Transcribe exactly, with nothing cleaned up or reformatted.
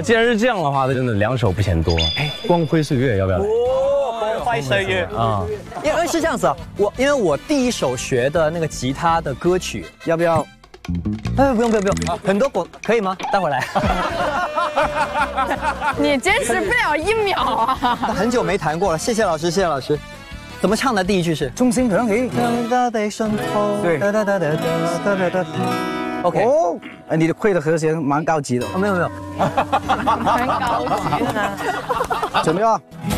既然是这样的话，那真的两首不嫌多。哎，光辉岁月要不要来？ 哦，光辉岁月啊， 因为是这样子啊，我因为我第一首学的那个吉他的歌曲，要不要？哎，不用不用不用，很多广可以吗？待会儿来。 你坚持不了一秒啊！ 很久没弹过了，谢谢老师，谢谢老师。怎么唱的？第一句是中心可能可以。对。 OK。 哦，哎，你的会的和弦蛮高级的。 哦，没有没有。 蛮高级的呢。 准备啊！